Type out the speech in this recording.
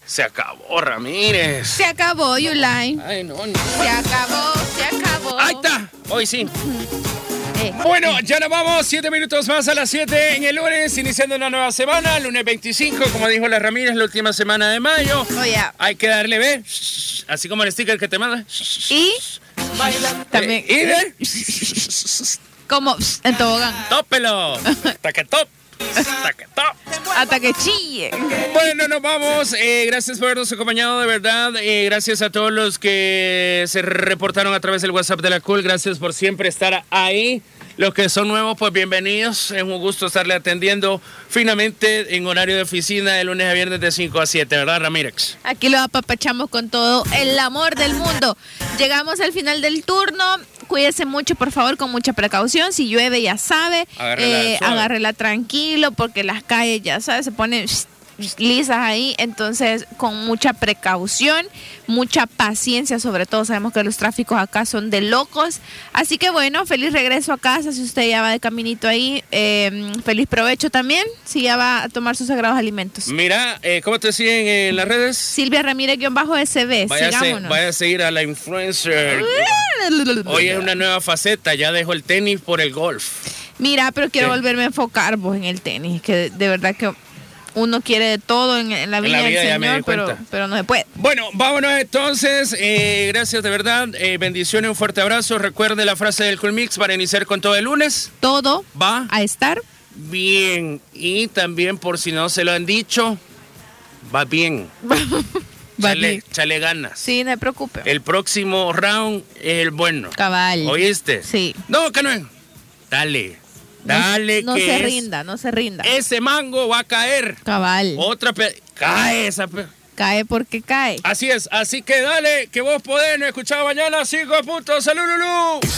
Se acabó, Ramírez. Se acabó, Yulai. Ay, no. Se acabó. Ahí está. Hoy sí. Bueno, ya nos vamos, 7 minutos más a las 7 en el lunes, iniciando una nueva semana, lunes 25, como dijo la Ramírez, la última semana de mayo. Hay que darle B, así como el sticker que te manda. Y también. ¿Y de? Como en tobogán. ¡Tópelo! ¡Taquetop! Hasta que chille. Bueno, nos vamos. Gracias por habernos acompañado, de verdad. Gracias a todos los que se reportaron a través del WhatsApp de la Cool. Gracias por siempre estar ahí. Los que son nuevos, pues bienvenidos. Es un gusto estarle atendiendo finamente en horario de oficina de lunes a viernes de 5 a 7, ¿verdad, Ramírez? Aquí lo apapachamos con todo el amor del mundo. Llegamos al final del turno. Cuídese mucho, por favor, con mucha precaución. Si llueve, ya sabe, agárrela tranquilo, porque las calles, ya sabe, se ponen lisas ahí. Entonces, con mucha precaución, mucha paciencia, sobre todo. Sabemos que los tráficos acá son de locos. Así que, bueno, feliz regreso a casa. Si usted ya va de caminito ahí, feliz provecho también, si ya va a tomar sus sagrados alimentos. Mira, ¿cómo te siguen en las redes? Silvia Ramírez-SB. Sigámonos. Vaya a seguir a la influencer. Hoy es una nueva faceta, ya dejó el tenis por el golf. Mira, pero quiero volverme a enfocar en el tenis, que de verdad que uno quiere de todo en la vida del Señor, pero no se puede. Bueno, vámonos entonces. Gracias de verdad. Bendiciones, un fuerte abrazo. Recuerde la frase del Cool Mix para iniciar con todo el lunes. Todo va a estar bien. Y también, por si no se lo han dicho, va bien. Chale ganas. Sí, no se preocupe. El próximo round es el bueno. Cabal. ¿Oíste? Sí. No, que no es. Dale, no que se rinda, no se rinda. Ese mango va a caer. Cabal. Cae esa cae porque cae. Así es, así que dale, que vos podés, nos escuchamos mañana, 5 puntos. ¡Salud, Lulú!